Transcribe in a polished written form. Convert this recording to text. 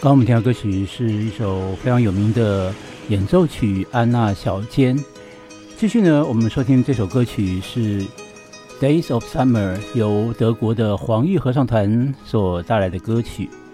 刚刚我们听到歌曲是一首非常有名的演奏曲《安娜小尖》。继续呢，我们收听这首歌曲是 Days of Summer， 由德国的黄玉合唱团所带来的歌曲。